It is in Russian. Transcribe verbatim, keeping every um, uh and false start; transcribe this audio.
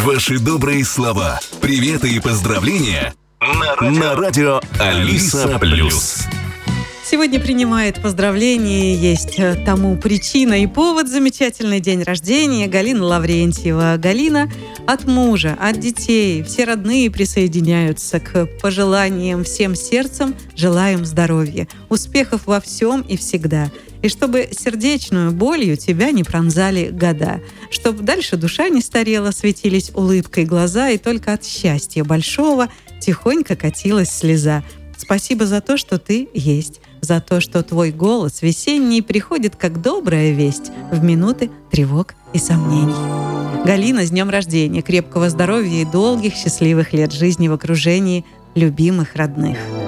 Ваши добрые слова, приветы и поздравления на радио, на радио Алиса Плюс. Сегодня принимает поздравления, есть тому причина и повод. Замечательный день рождения Галина Лаврентьева. Галина от мужа, от детей, все родные присоединяются к пожеланиям всем сердцем. Желаем здоровья, успехов во всем и всегда. И чтобы сердечную болью тебя не пронзали года. Чтобы дальше душа не старела, светились улыбкой глаза, и только от счастья большого тихонько катилась слеза. Спасибо за то, что ты есть, за то, что твой голос весенний приходит как добрая весть в минуты тревог и сомнений. Галина, с днем рождения, крепкого здоровья и долгих счастливых лет жизни в окружении любимых родных.